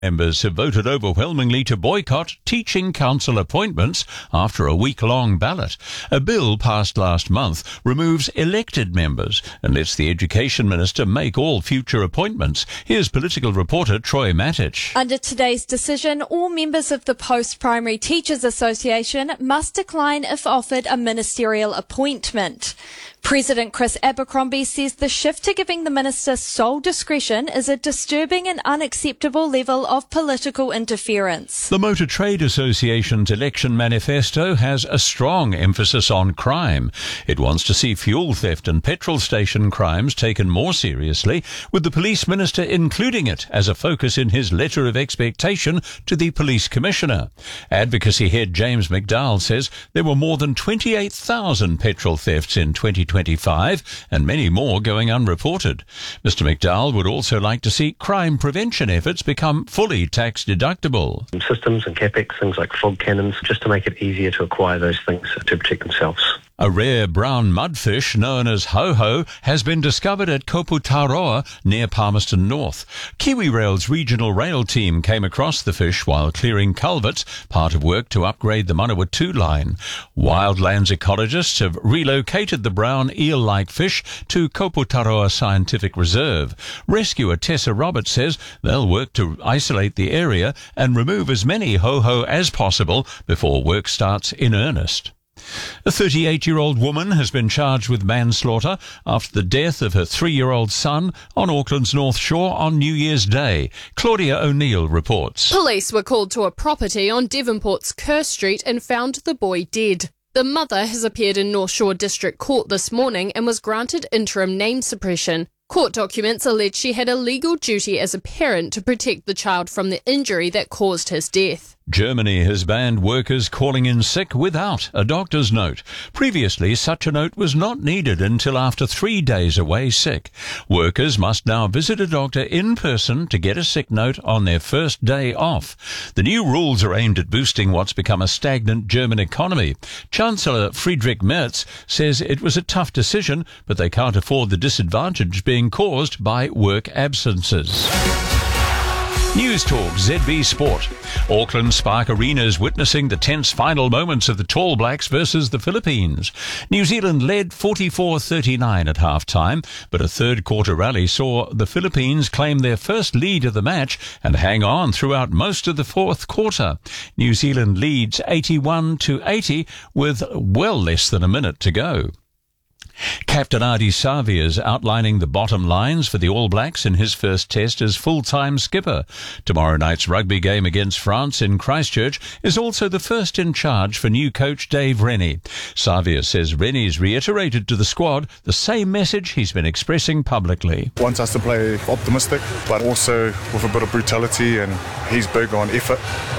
Members have voted overwhelmingly to boycott teaching council appointments after a week-long ballot. A bill passed last month removes elected members and lets the Education Minister make all future appointments. Here's political reporter Troy Matich. Under today's decision, all members of the Post-Primary Teachers Association must decline if offered a ministerial appointment. President Chris Abercrombie says the shift to giving the minister sole discretion is a disturbing and unacceptable level of political interference. The Motor Trade Association's election manifesto has a strong emphasis on crime. It wants to see fuel theft and petrol station crimes taken more seriously, with the police minister including it as a focus in his letter of expectation to the police commissioner. Advocacy head James McDowell says there were more than 28,000 petrol thefts in 2025 and many more going unreported. Mr. McDowell would also like to see crime prevention efforts become fully tax deductible. Systems and capex, things like fog cannons, just to make it easier to acquire those things to protect themselves. A rare brown mudfish known as ho-ho has been discovered at Koputaroa near Palmerston North. KiwiRail's regional rail team came across the fish while clearing culverts, part of work to upgrade the Manawatu line. Wildlands ecologists have relocated the brown eel-like fish to Koputaroa Scientific Reserve. Rescuer Tessa Roberts says they'll work to isolate the area and remove as many ho-ho as possible before work starts in earnest. A 38-year-old woman has been charged with manslaughter after the death of her 3-year-old son on Auckland's North Shore on New Year's Day. Claudia O'Neill reports. Police were called to a property on Devonport's Kerr Street and found the boy dead. The mother has appeared in North Shore District Court this morning and was granted interim name suppression. Court documents allege she had a legal duty as a parent to protect the child from the injury that caused his death. Germany has banned workers calling in sick without a doctor's note. Previously, such a note was not needed until after 3 days away sick. Workers must now visit a doctor in person to get a sick note on their first day off. The new rules are aimed at boosting what's become a stagnant German economy. Chancellor Friedrich Merz says it was a tough decision, but they can't afford the disadvantage being caused by work absences. News Talk ZB Sport. Auckland Spark Arena is witnessing the tense final moments of the Tall Blacks versus the Philippines. New Zealand led 44-39 at half-time, but a third-quarter rally saw the Philippines claim their first lead of the match and hang on throughout most of the fourth quarter. New Zealand leads 81-80 with well less than a minute to go. Captain Ardie Savia is outlining the bottom lines for the All Blacks in his first test as full-time skipper. Tomorrow night's rugby game against France in Christchurch is also the first in charge for new coach Dave Rennie. Savia says Rennie's reiterated to the squad the same message he's been expressing publicly. Wants us to play optimistic, but also with a bit of brutality, and he's big on effort.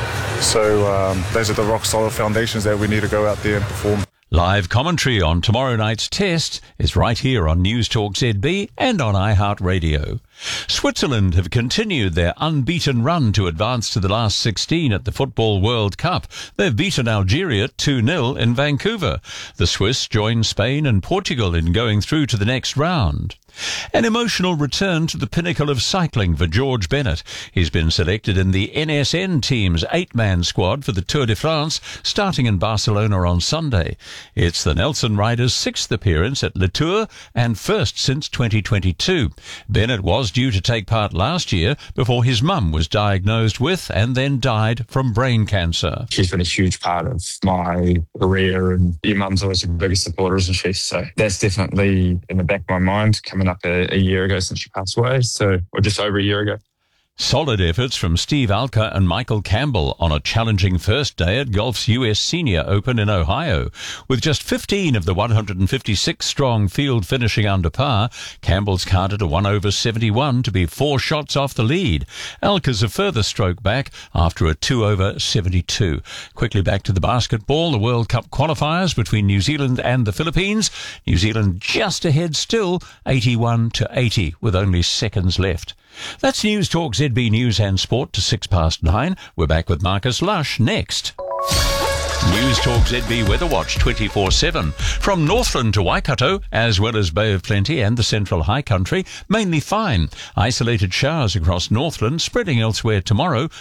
So those are the rock-solid foundations that we need to go out there and perform. Live commentary on tomorrow night's test is right here on News Talk ZB and on iHeartRadio. Switzerland have continued their unbeaten run to advance to the last 16 at the Football World Cup. They've beaten Algeria 2-0 in Vancouver. The Swiss join Spain and Portugal in going through to the next round. An emotional return to the pinnacle of cycling for George Bennett. He's been selected in the NSN team's 8-man squad for the Tour de France, starting in Barcelona on Sunday. It's the Nelson Riders' 6th appearance at Le Tour and first since 2022. Bennett was due to take part last year before his mum was diagnosed with and then died from brain cancer. She's been a huge part of my career, and your mum's always the biggest supporter, isn't she? So that's definitely in the back of my mind, coming up a year ago since she passed away, or just over a year ago. Solid efforts from Steve Alker and Michael Campbell on a challenging first day at golf's US Senior Open in Ohio. With just 15 of the 156-strong field finishing under par, Campbell's carded a 1-over-71 to be 4 shots off the lead. Alker's a further stroke back after a 2-over-72. Quickly back to the basketball, the World Cup qualifiers between New Zealand and the Philippines. New Zealand just ahead still, 81-80, with only seconds left. That's News Talk ZB News and Sport to 9:06. We're back with Marcus Lush next. News Talk ZB Weather Watch 24/7. From Northland to Waikato, as well as Bay of Plenty and the Central High Country, mainly fine. Isolated showers across Northland, spreading elsewhere tomorrow.